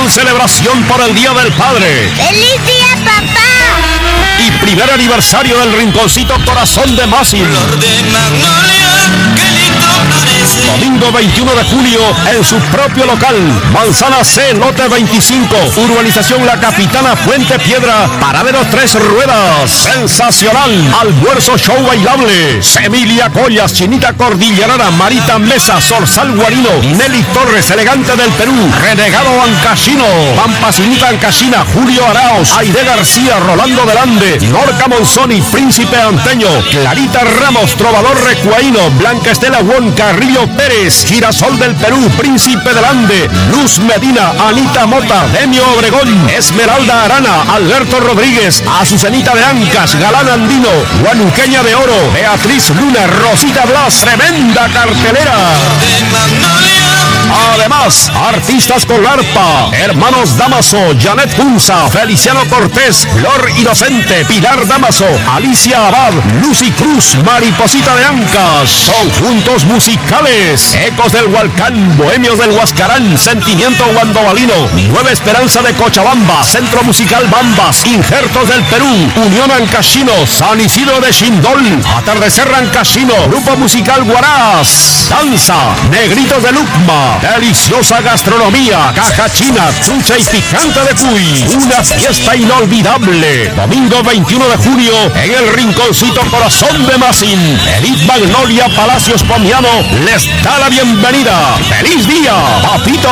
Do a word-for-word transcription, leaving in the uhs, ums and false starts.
gran celebración por el Día del Padre. ¡Feliz día, papá! Y primer aniversario del Rinconcito Corazón de Masin. Flor de magnolia, qué lindo parece. Domingo veintiuno de julio en su propio local. Manzana C, lote veinticinco. Urbanización La Capitana, Puente Piedra. Paradero Tres Ruedas. Sensacional. Almuerzo show bailable. Emilia Collas, Chinita Cordillerana, Marita Mesa, Zorzal Guarino, Nelly Torres, Elegante del Perú, Renegado Ancashino, Pampacinita Ancashina, Julio Araos, Aide García, Rolando Delande, Norca Monzoni, Príncipe Anteño, Clarita Ramos, Trovador Recuaíno, Blanca Estela Won, Carrillo Pérez, Girasol del Perú, Príncipe Delande, Luz Medina, Anita Mota, Demio Obregón, Esmeralda Arana, Alberto Rodríguez, Azucenita de Ancas, Galán Andino, Guanuqueña de Oro, Beatriz Luna, Rosita Blas, tremenda cartelera. De magnolia. Además, artistas con arpa, hermanos Damaso, Janet Punza, Feliciano Cortés, Flor Inocente, Pilar Damaso, Alicia Abad, Lucy Cruz, Mariposita de Ancas, conjuntos musicales, Ecos del Hualcán, Bohemios del Huascarán, Sentimiento Guandobalino, Nueva Esperanza de Cochabamba, Centro Musical Bambas, Injertos del Perú, Unión Ancashino, San Isidro de Xindol, Atardecer Ancashino, Grupo Musical Guarás, Danza, Negritos de Lucma, deliciosa gastronomía, caja china, trucha y picante de cuy, una fiesta inolvidable. Domingo veintiuno de julio en el Rinconcito Corazón de Masin. Edith Magnolia Palacios Pomiano les da la bienvenida. ¡Feliz día, papito!